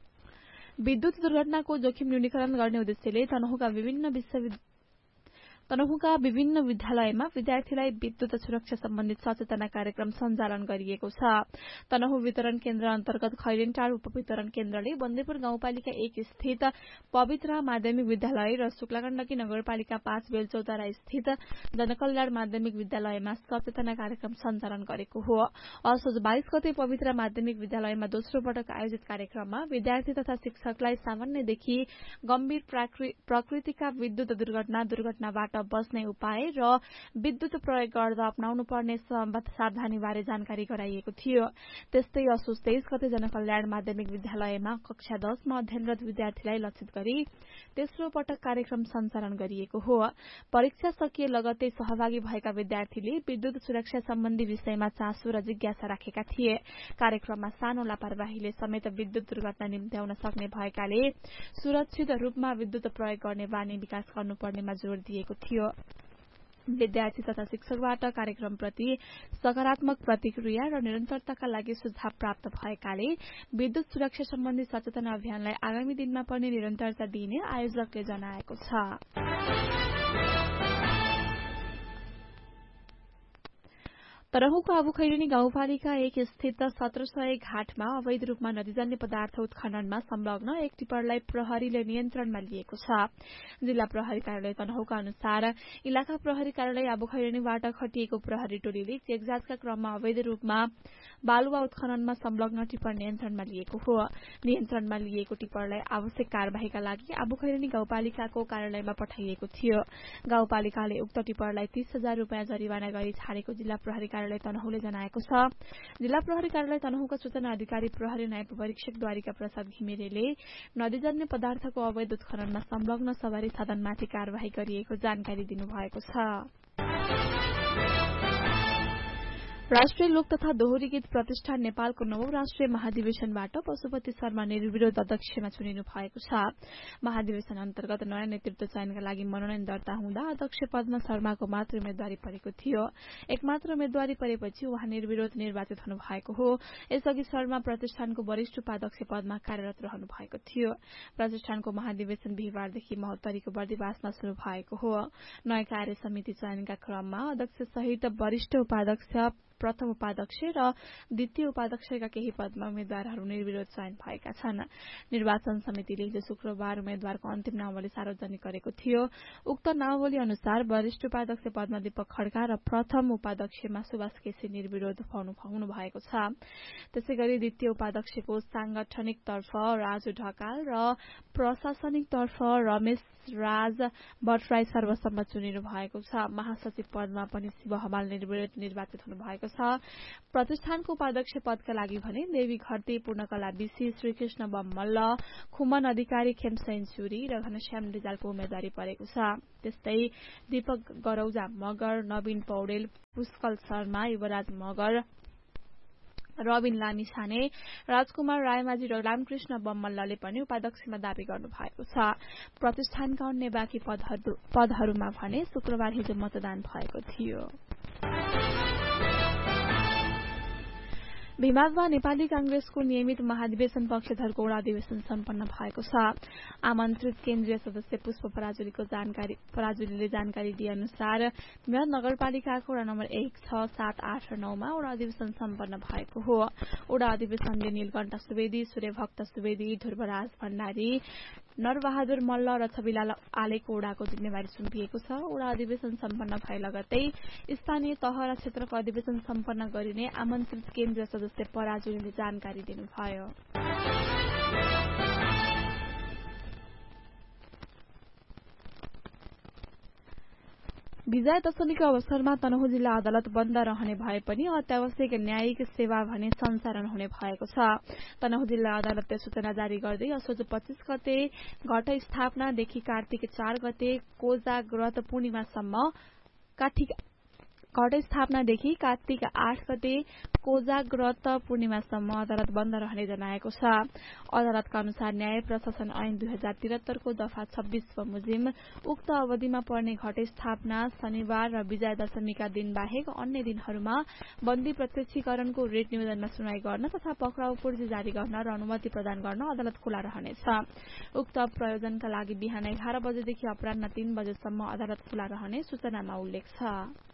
S13: विद्युत दुर्घटनाको जोखिम न्यूनीकरण गर्ने उद्देश्यले तनहुँका विभिन्न तनहुँका विभिन्न विद्यालयमा विद्यार्थीलाई विद्युत सुरक्षा सम्बन्धी सचेतना कार्यक्रम सञ्चालन गरिएको छ। तनहु वितरण केन्द्र अन्तर्गत खैरेनटार उपवितरण केन्द्रले बन्देपुर गाउँपालिका एक स्थित पवित्र माध्यमिक विद्यालय र शुक्लागण्डकी नगरपालिका पाँच बेलचौतारा स्थित जनकल्याण माध्यमिक विद्यालयमा सचेतना कार्यक्रम सञ्चालन गरेको हो। असोज बाइस गते पवित्र माध्यमिक विद्यालयमा दोस्रो पटक आयोजित कार्यक्रममा विद्यार्थी तथा शिक्षकलाई सामान्यदेखि गम्भीर प्रकृतिका विद्युत दुर्घटना दुर्घटनाबाट बच्ने उपाय र विद्युत प्रयोग गर्दा अपनाउनु पर्ने सावधानीबारे जानकारी गराइएको थियो। त्यस्तै असोज तेइस गते जनकल्याण माध्यमिक विद्यालयमा कक्षा दशमा अध्ययनरत विद्यार्थीलाई लक्षित गरी तेस्रो पटक कार्यक्रम सञ्चालन गरिएको हो। परीक्षा सकिए लगत्तै सहभागी भएका विद्यार्थीले विद्युत सुरक्षा सम्बन्धी विषयमा चासो र जिज्ञासा राखेका थिए। कार्यक्रममा सानो लापरवाहीले समेत विद्युत दुर्घटना निम्त्याउन सक्ने भएकाले सुरक्षित रूपमा विद्युत प्रयोग गर्ने बानी विकास गर्नुपर्नेमा जोड़ दिएको थियो। विद्यार्थी तथा शिक्षकबाट कार्यक्रमप्रति सकारात्मक प्रतिक्रिया र निरन्तरताका लागि सुझाव प्राप्त भएकाले विद्युत सुरक्षा सम्बन्धी सचेतना अभियानलाई आगामी दिनमा पनि निरन्तरता दिइने आयोजकले जनाएको छ। तरहुको अबुखैरेनी गाउँपालिका एक स्थित सत्र सय घाटमा अवैध रूपमा नदीजन्य पदार्थ उत्खननमा संलग्न एक टिप्परलाई प्रहरीले नियन्त्रणमा लिएको छ। जिल्ला प्रहरी कार्यालय तनहुका अनुसार इलाका प्रहरी कार्यालय अबुखैरेनीबाट खटिएको प्रहरी टोलीले चेकजाँचका क्रममा अवैध रूपमा बालुवा उत्खननमा संलग्न टिप्पर नियन्त्रणमा लिएको हो। नियन्त्रणमा लिएको टिप्परलाई आवश्यक कार्यवाहीका लागि अबुखैरेनी गाउँपालिकाको कार्यालयमा पठाइएको थियो। गाउँपालिकाले उक्त टिप्परलाई तीस हजार रूपियाँ जरिवाना गरी छाडेको जिल्ला प्रहरी कार्यालय तनहुले जनाएको छ। जिल्ला प्रहरी कार्यालय तनहुका सूचना अधिकारी प्रहरी नायब परीक्षक द्वारिका प्रसाद घिमिरेले नदीजन्य पदार्थको अवैध उत्खननमा संलग्न सवारी साधनमाथि कार्यवाही गरिएको जानकारी दिनुभएको छ। राष्ट्रिय लोक तथा दोहोरी गीत प्रतिष्ठान नेपालको नवौं राष्ट्रिय महाधिवेशनबाट पशुपति शर्मा निर्विरोध अध्यक्षमा चुनिनु भएको छ। महाधिवेशन अन्तर्गत नयाँ नेतृत्व चयनका लागि मनोनयन दर्ता हुँदा अध्यक्ष पदमा शर्माको मात्र उम्मेद्वारी परेको थियो। एकमात्र उम्मेद्वारी परेपछि उहाँ निर्विरोध निर्वाचित हुनु भएको हो। यसअघि शर्मा प्रतिष्ठानको वरिष्ठ उपाध्यक्ष पदमा कार्यरत रहनु भएको थियो। प्रतिष्ठानको महाधिवेशन बिहिबारदेखि महोत्तरीको बर्दिवासमा शुरू भएको हो। नयाँ कार्य समिति चयनका क्रममा अध्यक्ष सहित वरिष्ठ उपाध्यक्ष, प्रथम उपाध्यक्ष र द्वितीय उपाध्यक्षका केही पदमा उम्मेद्वारहरू निर्विरोध चयन भएका छन्। निर्वाचन समितिले हिजो शुक्रबार उम्मेद्वारको अन्तिम नामावली सार्वजनिक गरेको थियो। उक्त नामावली अनुसार वरिष्ठ उपाध्यक्ष पदमा दीपक खड्का र प्रथम उपाध्यक्षमा सुभाष केसी निर्विरोध हुनु भएको छ। त्यसै गरी द्वितीय उपाध्यक्षको सांगठनिक तर्फ राजु ढकाल र प्रशासनिक तर्फ रमेश राज भट्टराई सर्वसम्मत चुनिनु भएको छ। महासचिव पदमा पनि शिव हमाल निर्विरोध निर्वाचित हुनु भएको छ। प्रतिष्ठानको उपाध्यक्ष पदका लागि भने देवी घरती, पूर्णकला विशी, श्रीकृष्ण बमल्ल, खुमन अधिकारी, खेमसेन चुरी र घनश्याम रिजालको उम्मेद्वारी परेको छ। त्यस्तै दीपक गरौजा मगर, नवीन पौडेल, पुष्कल शर्मा, युवराज मगर, रबिन लामिछाने, राजकुमार रायमाझी र रामकृष्ण बमल्लले पनि उपाध्यक्षमा दावी गर्नु भएको छ। प्रतिष्ठानका अन्य बाँकी पदहरूमा भने शुक्रबार हिजो मतदान भएको थियो। भीमाजमा नेपाली कांग्रेसको नियमित महाधिवेशन पक्षधरको वडा अधिवेशन सम्पन्न भएको छ। आमन्त्रित केन्द्रीय सदस्य पुष्प पराजुलीको जानकारी पराजुलीले जानकारी दिए अनुसार भीमा नगरपालिकाको वडा नम्बर एक, छ, सात, आठ र नौमा वडा अधिवेशन सम्पन्न भएको हो। वडा अधिवेशनले नीलकण्ठ सुवेदी, सूर्यभक्त सुवेदी, ध्रुवराज भण्डारी, नरबहादुर मल्ल र छविलाल आलेको वडाको जिम्मेवारी सुम्पिएको छ। वडा अधिवेशन सम्पन्न भए लगत्तै स्थानीय तह र क्षेत्रको अधिवेशन सम्पन्न गरिने आमन्त्रित केन्द्रीय सदस्य पराजुलीले जानकारी दिनुभयो। विजया दशमीको अवसरमा तनहुँ जिल्ला अदालत बन्द रहने भए पनि अत्यावश्यक न्यायिक सेवा भने सञ्चालन हुने भएको छ। तनहुँ जिल्ला अदालतले सूचना जारी गर्दै असोज पच्चीस गते घट स्थापनादेखि कार्तिक चार गते कोजाग्रत पूर्णिमासम्म काठी घट स्थापनादेखि कार्तिक आठ गते कोजाग्रत पूर्णिमासम्म अदालत बन्द रहने जनाएको छ। अदालतका अनुसार न्याय प्रशासन ऐन दुई हजार त्रिहत्तरको दफा छब्बीस बमोजिम उक्त अवधिमा पर्ने घट स्थापना शनिबार र विजया दशमीका दिन बाहेक अन्य दिनहरूमा बन्दी प्रत्यक्षीकरणको रिट निवेदनमा सुनवाई गर्न तथा पक्राउ पूर्जी जारी गर्न र अनुमति प्रदान गर्न अदालत खुला रहनेछ। उक्त प्रयोजनका लागि बिहान एघार बजेदेखि अपराह्न तीन बजेसम्म अदालत खुला रहने सूचनामा उल्लेख छ।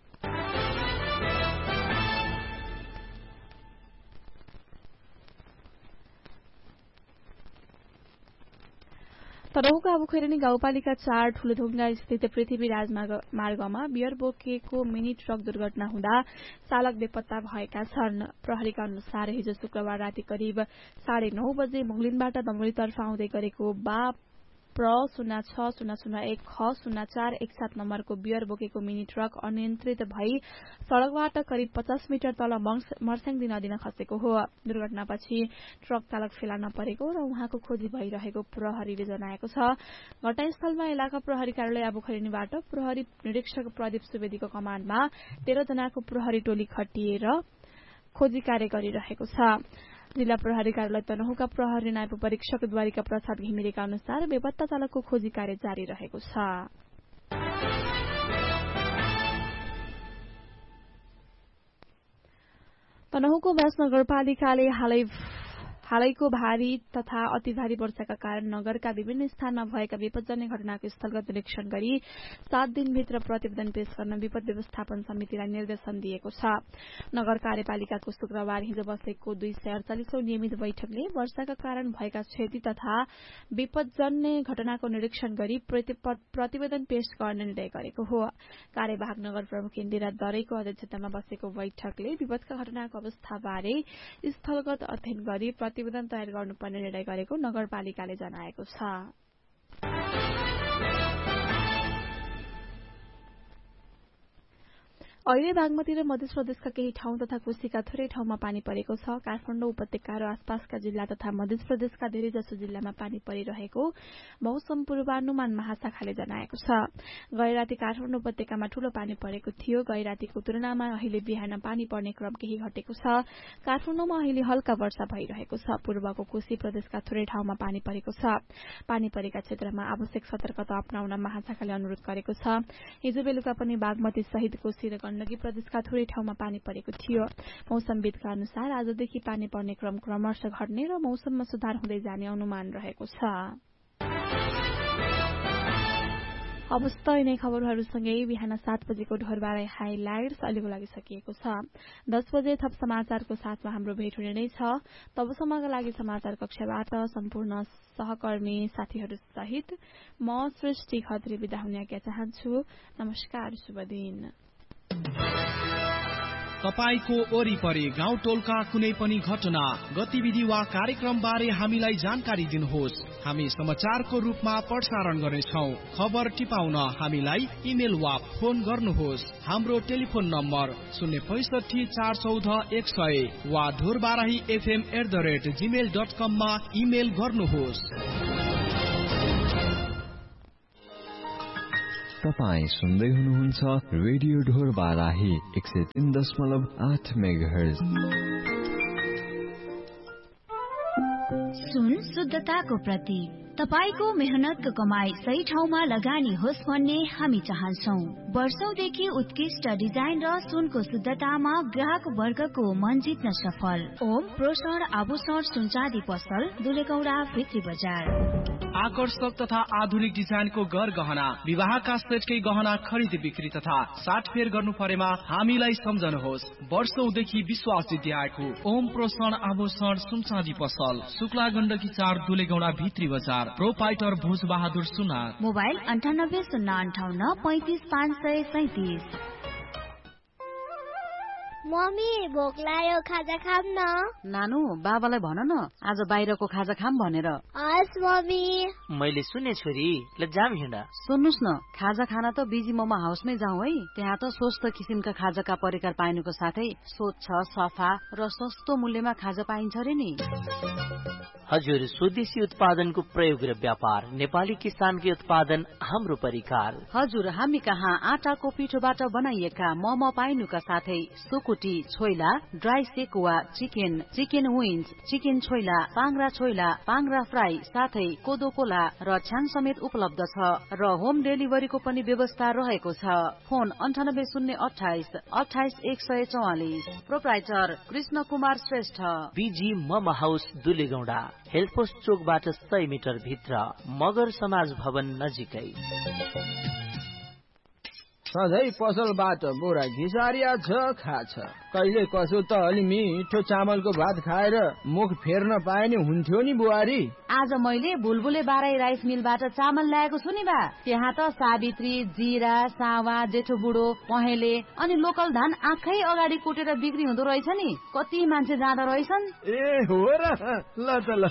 S13: तनहुँको आबुखैरेनी गाउँपालिका चार ठूलोढुङ्गा स्थित पृथ्वी राजमार्गमा बियर बोकेको मिनी ट्रक दुर्घटना हुँदा चालक बेपत्ता भएका छन्। प्रहरीका अनुसार हिजो शुक्रबार राति करिब साढे नौ बजे मुगलिनबाट दमोलीतर्फ आउँदै गरेको बा प्र शून्य छ शून्य शून्य एक ख शून्य चार एक सात नम्बरको बियर बोकेको मिनी ट्रक अनियन्त्रित भई सड़कबाट करिब पचास मिटर तल मर्स्याङदी नदीमा खसेको हो। दुर्घटनापछि ट्रक चालक फेला नपरेको र उहाँको खोजी भइरहेको प्रहरीले जनाएको छ। घटनास्थलमा इलाका प्रहरी कार्यालय आबुखैरेनीबाट प्रहरी निरीक्षक प्रदीप सुवेदीको कमाण्डमा तेह्र जनाको प्रहरी टोली खटिएर खोजी कार्य गरिरहेको छ। जिल्ला प्रहरी कार्यालय तनहुँका प्रहरी नायब परीक्षक द्वारिका प्रसाद घिमिरेका अनुसार बेपत्ता चालकको खोजी कार्य जारी रहेको छ। तनहुँको व्यास नगरपालिकाले हालै हालैको भारी तथा अति भारी वर्षाका कारण नगरका विभिन्न स्थानमा भएका विपदजन्य घटनाको स्थलगत निरीक्षण गरी सात दिनभित्र प्रतिवेदन पेश गर्न विपद व्यवस्थापन समितिलाई निर्देशन दिएको छ। नगर कार्यपालिकाको शुक्रबार हिजो बसेको दुई सय अडचालिसौं नियमित बैठकले वर्षाका कारण भएका क्षति तथा विपदजन्य घटनाको निरीक्षण गरी प्रतिवेदन पेश गर्ने निर्णय गरेको हो। कार्यवाहक नगर प्रमुख इन्दिरा दरैको अध्यक्षतामा बसेको बैठकले विपदका घटनाको अवस्थाबारे स्थलगत अध्ययन गरी प्रतिवेदन तयार गर्नुपर्ने निर्णय गरेको नगरपालिकाले जनाएको छ। अहिले बागमती र मध्य प्रदेशका केही ठाउँ तथा कोशीका थोरै ठाउँमा पानी परेको छ। काठमाडौँ उपत्यका र आसपासका जिल्ला तथा मध्य प्रदेशका धेरैजसो जिल्लामा पानी परिरहेको मौसम पूर्वानुमान महाशाखाले जनाएको छ। गैराती काठमाडौँ उपत्यकामा ठूलो पानी परेको थियो। गैरातीको तुलनामा अहिले बिहान पानी पर्ने क्रम केही घटेको छ। काठमाडौँमा अहिले हल्का वर्षा भइरहेको छ। पूर्वको कोशी प्रदेशका थोरै ठाउँमा पानी परेको छ। पानी परेका क्षेत्रमा आवश्यक सतर्कता अपनाउन महाशाखाले अनुरोध गरेको छ। हिजो बेलुका पनि बागमती सहित कोशी र गण्डकी प्रदेशका थोरै ठाउँमा पानी परेको थियो। मौसमविदका अनुसार आजदेखि पानी पर्ने क्रम क्रमशः घट्ने र मौसममा सुधार हुँदै जाने अनुमान रहेको छ। अवस्था यिनै खबरहरूसँगै बिहान सात बजेको ढोरबारे हाइलाइट्स अहिलेको लागि सकिएको छ। दस बजे थप समाचारको साथमा हाम्रो भेट हुने नै छ। तबसम्मका लागि समाचार कक्षबाट सम्पूर्ण सहकर्मी साथीहरू सहित म सृष्टि खत्री बिदा हुने आज्ञा चाहन्छु। नमस्कार, शुभ दिन।
S11: तपाईको वरिपरि गाउँ टोलका कुनै पनि घटना गतिविधि वा कार्यक्रम बारे हामीलाई जानकारी दिनुहोस्। हामी समाचारको रूपमा प्रसारण गर्नेछौँ। खबर टिपाउन हामीलाई इमेल वा फोन गर्नुहोस्। हाम्रो टेलिफोन नम्बर शून्य पैसठी चार चौध एक सय वा Dhorbarahi FM at the rate Gmail dot कममा इमेल गर्नुहोस्।
S14: तपाईँ सुन्दै हुनुहुन्छ रेडियो ढोरबाराही एक सय तीन दशमलव आठ मेगाहर्ज।
S2: सुन शुद्धताको प्रतीक। तपाईको मेहनतको कमाई सही ठाउँमा लगानी होस् भन्ने हामी चाहन्छौं। वर्षौंदेखि उत्कृष्ट डिजाइन र सुनको शुद्धतामा ग्राहक वर्गको मन जित्न सफल ओम प्रोषण आभूषण सुनचाँदी पसल दुलेगौडा भित्री बजार।
S11: आकर्षक तथा आधुनिक डिजाइनको गर गहना, विवाहका सेटकै गहना खरिद बिक्री तथा साटफेर गर्नु परेमा हामीलाई सम्झनुहोस्। वर्षौंदेखि विश्वास जित्दै आएको ओम प्रोषण आभूषण सुनचाँदी पसल शुक्ला गण्डकी चार दुलेगौडा भित्री बजार। प्रोपाइटर भोज बहादुर सुनार।
S2: मोबाइल अन्ठानब्बे शून्य अन्ठाउन्न पैंतिस पाँच सय सैतिस।
S15: मम्मी भोक लाग्यो खाजा खाम न।
S4: नानु बाबालाई भन न आज बाहिरको खाजा खाम भनेर।
S15: हस् मम्मी।
S3: मैले सुने छोरी ल जाम हिँड।
S4: सुन्नुस् न खाजा खान त बिजी मोमो हाउसमै जाउँ है। त्यहाँ त स्वस्थ किसिमका खाजाका परिकार पाइनुको साथै स्वच्छ सफा र सस्तो मूल्यमा खाजा पाइन्छ रे नि।
S3: हजुर स्वदेशी उत्पादनको प्रयोग र व्यापार नेपाली किसानकै उत्पादन हाम्रो परिकार।
S4: हजुर हामी कहाँ आटाको पिठोबाट बनाइएका मोमो पाइनुका साथै सुकुटी choila dry sekuwa chicken chicken wings chicken choila पाङ्रा choila पाङ्रा fry साथै कोदो कोला र छ्याङ समेत उपलब्ध छ र होम डेलिभरीको पनि व्यवस्था रहेको छ। फोन अन्ठानब्बे शून्य अठाइस अठाइस एक सय चौवालिस। Proprietor Krishna Kumar Shrestha.
S3: Busy momo house दुलेगौडा हेल्पोस्ट चोकबाट सय मिटर भित्र मगर समाज भवन नजिकै।
S5: सधैँ पसलबाट बोरा घिसारिया छ खाछ। कहिले कसो त अलि मिठो चामलको भात खाएर मुख फेर्न पाए नि हुन्थ्यो नि बुहारी।
S4: आज मैले बुलबुले बाराई राइस मिलबाट चामल ल्याएको छु नि बा। त्यहाँ त सावित्री जिरा सावा जेठो बुढो पहेँले अनि लोकल धान आँखै अगाडि कुटेर बिक्री हुँदो रहेछ नि। कति मान्छे जाँदा रहेछन्।
S5: ए हो र ल त ल।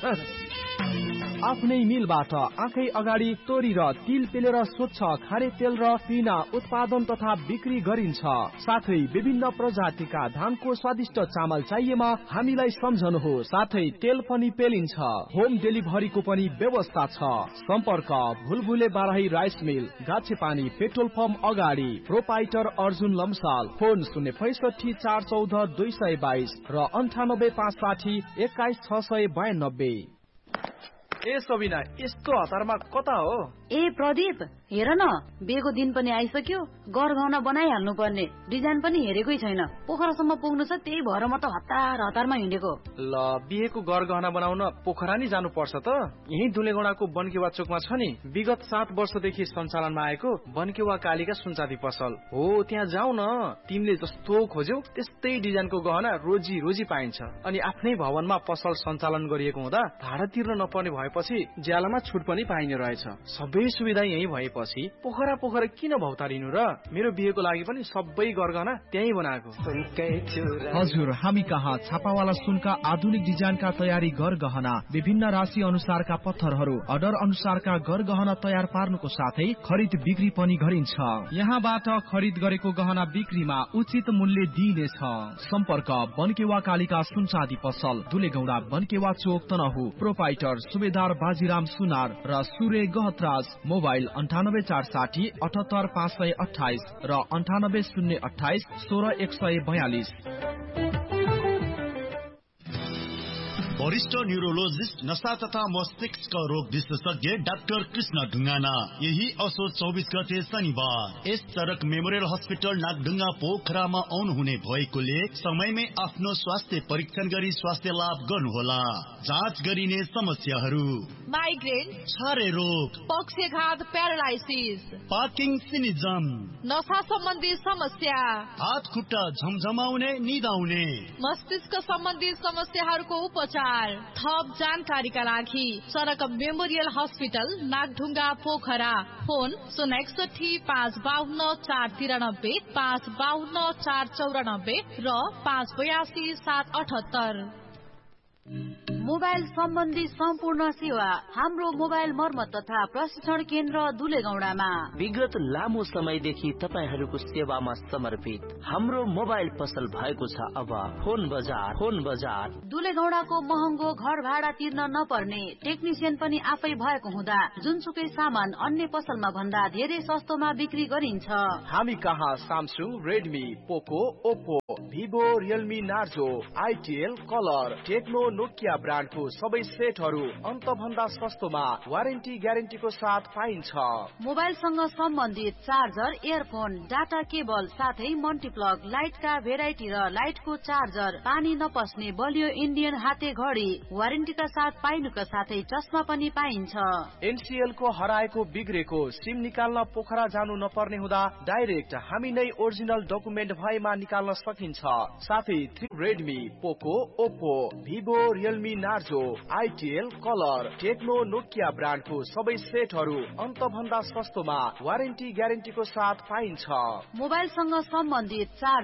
S5: आफ्नै मिलबाट आँखै अगाडि तोरी र तिल पेलेर स्वच्छ खारे तेल र पिना उत्पादन तथा बिक्री गरिन्छ। साथै विभिन्न प्रजातिका धानको स्वादिष्ट चामल चाहिएमा हामीलाई सम्झनुहोस्। साथै तेल पनि पेलिन्छ। होम डेलिभरीको पनि व्यवस्था छ। सम्पर्क भुलभुले Barahi rice mill गाछेपानी petrol pump अगाडि। प्रोपाइटर अर्जुन लम्साल। फोन शून्य पैसठी चार चौध दुई सय बाइस र अन्ठानब्बे पाँच साठी एक्काइस छ सय बयानब्बे। ए सबिना यस्तो हतारमा कता हो?
S4: ए प्रदीप हेर न बिहेको दिन पनि आइसक्यो। गरगहना बनाइहाल्नु पर्ने डिजाइन पनि हेरेकै छैन। पोखरासम्म पुग्नु छ त्यही भएर म त हतार हतारमा हिँडेको।
S5: ल बिहेको गरगहना बनाउन पोखरा नि जानु पर्छ त। यही दुलेगौडाको बनकेवा चोकमा छ नि विगत सात वर्षदेखि सञ्चालनमा आएको बनकेवा कालीका सुनचाँदी पसल हो। त्यहाँ जाऊ न। तिमीले जस्तो खोज्यौ त्यस्तै डिजाइनको गहना रोजी रोजी पाइन्छ। अनि आफ्नै भवनमा पसल सञ्चालन गरिएको हुँदा भाडा तिर्न नपर्ने भएपछि ज्यालामा छुट पनि पाइने रहेछ। सबै सुविधा यही भएपछि पोखरा पोखरा किन भौतारिनु र? मेरो बिहेको लागि पनि सबै गरगहना त्यही बनाएको।
S16: हजुर हामी कहाँ छापावाला सुनका आधुनिक डिजाइनका तयारी गरगहना विभिन्न राशि अनुसारका पत्थरहरू अर्डर अनुसारका गरगहना तयार पार्नुको साथै खरिद बिक्री पनि गरिन्छ। यहाँबाट खरिद गरेको गहना बिक्रीमा उचित मूल्य दिइनेछ। सम्पर्क बनकेवा कालीका सुनचाँदी पसल दुलेगौडा बनकेवा चोक तनहु। प्रोपाइटर सुबेदार बाजीराम सुनार र सूर्य गहतराज। मोबाइल अन्ठानब्बे चार साठी अठहत्तर पाँच सय अठाइस र अन्ठानब्बे शून्य अठाइस सोह्र एक सय बयालिस।
S17: वरिष्ठ न्यूरोलोजिस्ट नशा तथा मस्तिष्क रोग विशेषज्ञ डाक्टर कृष्ण ढुङ्गाना यही असोज चौबिस गते शनिबार एस चरक मेमोरियल हस्पिटल नागढुङ्गा पोखरामा आउनुहुने भएकोले समयमै आफ्नो स्वास्थ्य परीक्षण गरी स्वास्थ्य लाभ गर्नुहोला। जाँच गरिने समस्याहरू
S8: माइग्रेन
S17: छारे रोग
S8: पक्षघात प्यारालाइसिस
S17: पार्किङ सिनिजम
S8: नशा सम्बन्धी समस्या
S17: हात खुट्टा झमझमाउने निदाउने
S8: मस्तिष्क सम्बन्धी समस्याहरूको उपचार। थप जानकारीका लागि सडक memorial hospital Nagdhunga Pokhara. Phone शून्य एकसठी पाँच बाहन्न चार तिरानब्बे पाँच बाहन्न चार चौरानब्बे र पाँच बयासी सात अठहत्तर।
S4: मोबाइल सम्बन्धी सम्पूर्ण सेवा हाम्रो मोबाइल मर्मत तथा प्रशिक्षण केन्द्र दुलेगौडामा।
S3: विगत लामो समयदेखि तपाईहरूको सेवामा समर्पित हाम्रो मोबाइल पसल भएको छ अब फोन बजार। फोन बजार
S4: दुलेगौडाको महँगो घर भाडा तिर्न नपर्ने टेक्निसियन पनि आफै भएको हुँदा जुनसुकै सामान अन्य पसलमा भन्दा धेरै सस्तोमा बिक्री गरिन्छ।
S5: हामी कहाँ सामसुङ रेडमी पोको Oppo Vivo Realme Narzo आइटिएल colour Tecno Nokia ब्रान्डको सबै सेटहरू अन्त भन्दा सस्तोमा वारेन्टी ग्यारेन्टीको साथ पाइन्छ।
S4: मोबाइलसँग सम्बन्धित चार्जर इयरफोन डाटा केबल साथै मल्टिप्लग लाइटका भेराइटी र लाइटको चार्जर पानी नपस्ने बलियो इन्डियन हाते घडी वारेन्टीका साथ पाइनुका साथै चस्मा पनि पाइन्छ।
S5: एनसीएल को हराएको बिग्रेको सिम निकाल्न पोखरा जानु नपर्ने हुँदा डाइरेक्ट हामी नै ओरिजिनल डकुमेन्ट भएमा निकाल्न सकिन्छ। साथै रेडमी पोको Oppo Vivo Realme Narzo आइटिएल colour Tecno Nokia ब्रान्डको सबै सेटहरू अन्त भन्दा सस्तोमा वारेन्टी ग्यारेन्टीको साथ पाइन्छ।
S4: मोबाइलसँग सम्बन्धित चार्ज